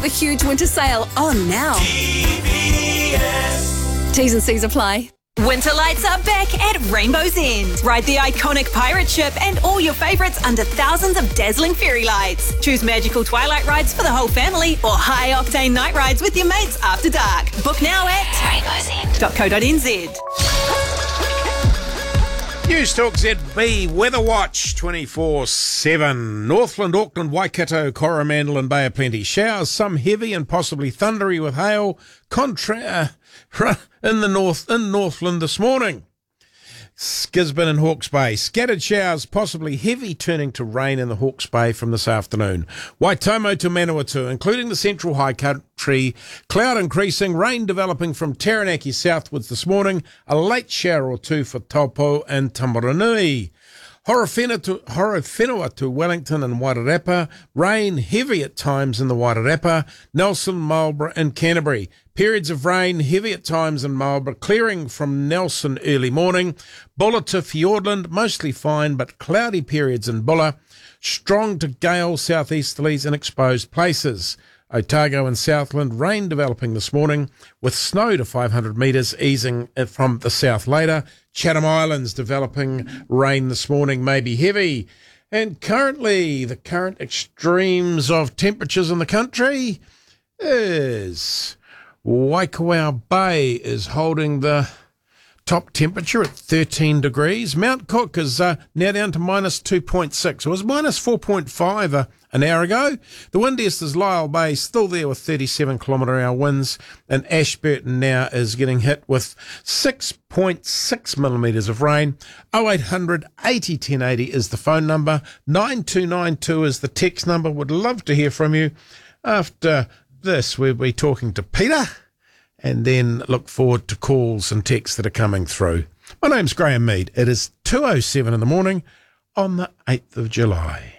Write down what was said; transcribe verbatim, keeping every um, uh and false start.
the huge winter sale on now. T V S. T's and C's apply. Winter lights are back at Rainbow's End. Ride the iconic pirate ship and all your favourites under thousands of dazzling fairy lights. Choose magical twilight rides for the whole family or high-octane night rides with your mates after dark. Book now at rainbows end dot co dot n z. News Talk Z B Weather Watch twenty-four seven. Northland, Auckland, Waikato, Coromandel and Bay of Plenty. Showers, some heavy and possibly thundery with hail. Contra uh, in the north in Northland this morning. Gisborne and Hawke's Bay. Scattered showers, possibly heavy, turning to rain in the Hawke's Bay from this afternoon. Waitomo to Manawatu, including the central high country. Cloud increasing, rain developing from Taranaki southwards this morning. A late shower or two for Taupo and Tamaranui. Horowhenua to, Horowhenua to Wellington and Wairarapa. Rain heavy at times in the Wairarapa. Nelson, Marlborough and Canterbury. Periods of rain heavy at times in Marlborough, clearing from Nelson early morning. Bulla to Fiordland, mostly fine but cloudy periods in Bulla. Strong to gale southeasterlies in exposed places. Otago and Southland, rain developing this morning with snow to five hundred metres easing from the south later. Chatham Islands developing rain this morning, may be heavy. And currently, the current extremes of temperatures in the country is Waikowau Bay is holding the top temperature at thirteen degrees. Mount Cook is uh, now down to minus two point six. It was minus four point five uh, an hour ago. The windiest is Lyall Bay, still there with thirty-seven kilometre hour winds. And Ashburton now is getting hit with six point six millimetres of rain. oh eight hundred eighty ten eighty is the phone number. nine two nine two is the text number. Would love to hear from you. After this, we'll be talking to Peter, and then look forward to calls and texts that are coming through. My name's Graham Mead. It is two oh seven in the morning on the eighth of July.